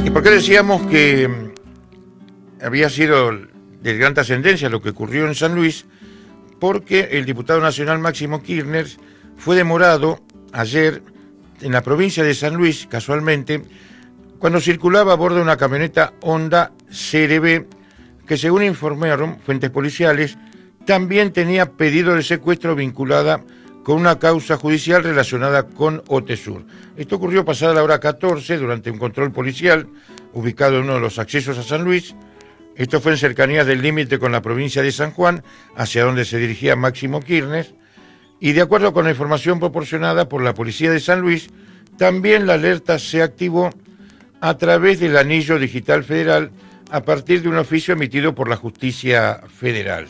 ¿Y por qué decíamos que había sido de gran trascendencia lo que ocurrió en San Luis? Porque el diputado nacional Máximo Kirchner fue demorado ayer en la provincia de San Luis, casualmente, cuando circulaba a bordo de una camioneta Honda CRB que, según informaron fuentes policiales, también tenía pedido de secuestro vinculada con una causa judicial relacionada con Otesur. Esto ocurrió pasada la hora 14 durante un control policial ubicado en uno de los accesos a San Luis. Esto fue en cercanías del límite con la provincia de San Juan, hacia donde se dirigía Máximo Kirchner, y de acuerdo con la información proporcionada por la Policía de San Luis, también la alerta se activó a través del Anillo Digital Federal a partir de un oficio emitido por la Justicia Federal.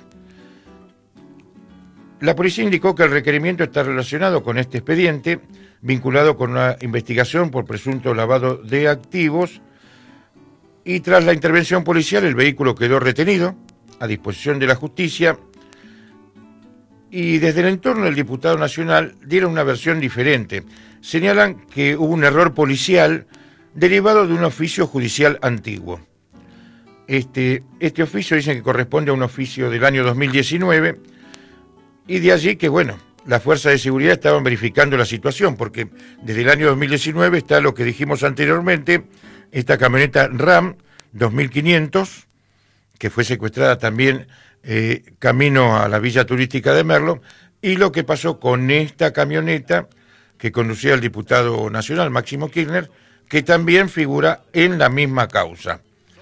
La policía indicó que el requerimiento está relacionado con este expediente, vinculado con una investigación por presunto lavado de activos, y tras la intervención policial el vehículo quedó retenido a disposición de la justicia, y desde el entorno del diputado nacional dieron una versión diferente. Señalan que hubo un error policial derivado de un oficio judicial antiguo. Este oficio dicen que corresponde a un oficio del año 2019, y de allí que, bueno, las fuerzas de seguridad estaban verificando la situación, porque desde el año 2019 está lo que dijimos anteriormente, esta camioneta RAM 2500, que fue secuestrada también camino a la villa turística de Merlo, y lo que pasó con esta camioneta que conducía el diputado nacional Máximo Kirchner, que también figura en la misma causa.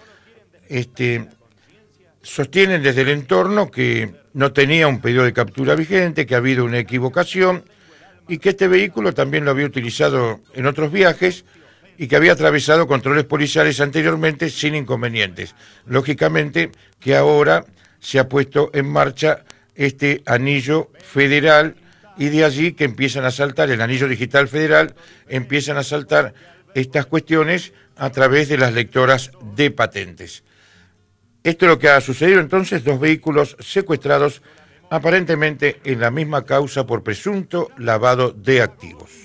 Sostienen desde el entorno que no tenía un pedido de captura vigente, que ha habido una equivocación y que este vehículo también lo había utilizado en otros viajes y que había atravesado controles policiales anteriormente sin inconvenientes. Lógicamente que ahora se ha puesto en marcha este anillo federal y de allí que empiezan a saltar, el anillo digital federal, empiezan a saltar estas cuestiones a través de las lectoras de patentes. Esto es lo que ha sucedido entonces, 2 vehículos secuestrados aparentemente en la misma causa por presunto lavado de activos.